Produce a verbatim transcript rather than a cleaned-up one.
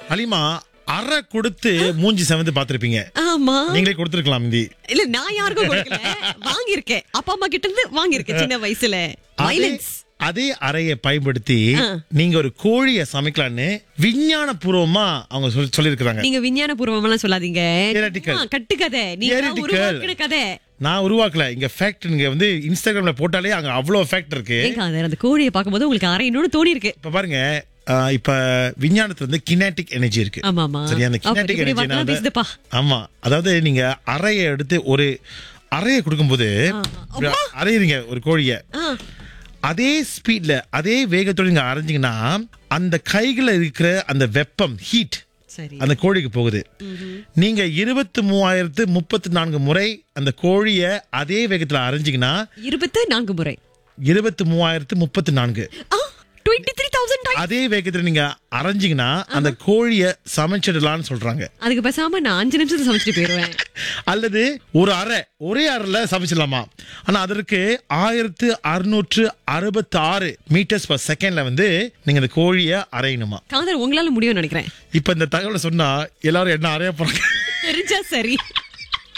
அலிமா அரை கொடுத்து மூஞ்சி செவந்து பாத்திருப்பீங்க. ஆமா, நீங்களே கொடுத்திருக்கலாம். இந்தி இல்ல, நான் யாருக்கும் கொடுக்கல, வாங்கியிருக்கேன். அப்பா அம்மா கிட்ட இருந்து வாங்கியிருக்கேன் சின்ன வயசுல. வைலன்ஸ். அதே அறையை பயன்படுத்தி நீங்க ஒரு கோழியை சமைக்கலான்னு விஞ்ஞான பூர்வமா அவங்க சொல்லி இருக்கிறாங்க. நீங்க விஞ்ஞான பூர்வமா சொல்லாதீங்க, கட்டுக்கதை. நீங்க கதை நான் உருவாக்கல. இங்க ஃபேக்ட் நீங்க வந்து இன்ஸ்டாகிராம்ல போட்டாலே அங்க அவ்வளவு ஃபேக்ட் இருக்கு. அந்த கோழியை பார்க்கும்போது உங்களுக்கு அரையணும்னு தோணி இருக்கு. இப்ப பாருங்க, இப்ப விஞ்ஞானத்துல வந்து கினெட்டிக் எனர்ஜி இருக்கு. சரி, அந்த கினெட்டிக் எனர்ஜி. ஆமா, அதாவது நீங்க அறையை எடுத்து ஒரு அறையை கொடுக்கும்போது அரையுறீங்க ஒரு கோழிய, அதே ஸ்பீட்ல அதே வேகத்தோட நீங்க அரைஞ்சிங்கன்னா அந்த கைகளை இருக்கிற அந்த வெப்பம், ஹீட் அந்த கோழிக்கு போகுது. நீங்க இருபத்தி மூவாயிரத்து முப்பத்தி நான்கு முறை அந்த கோழிய அதே வேகத்துல அரைஞ்சிங்கன்னா இருபத்தி நான்கு முறை இருபத்தி மூவாயிரத்து முப்பத்தி நான்கு அதே வேகத்துல நீங்க அரைஞ்சிங்கன்னா அந்த கோழிய சமைச்சிடலாம்னு சொல்றாங்க. அதுக்கு பேசாம நான் அஞ்சு நிமிஷத்துல சமைச்சிட்டு போயிருவேன். அல்லது ஒரு அரை ஒரே அறைல சமைச்சிடலாமா? ஆனா அதற்கு ஆயிரத்து அறுநூற்று அறுபத்தி ஆறு மீட்டர்ஸ் பர் செகண்ட்ல வந்து நீங்க இந்த கோழிய அரையணுமா? காதல் உங்களால முடியும்னு நினைக்கிறேன். இப்ப இந்த தகவலை சொன்னா எல்லாரும் என்ன அரைய போறாங்க தெரிஞ்சா சரி.